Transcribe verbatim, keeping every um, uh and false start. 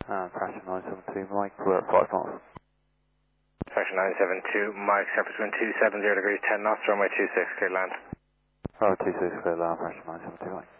Uh, Fraction nine seven two, Mike, we're at five miles. Fraction nine seven two, Mike, surface wind two seven zero degrees, ten knots, runway two six, clear land. Oh, two six, clear land, Fraction nine seven two, Mike.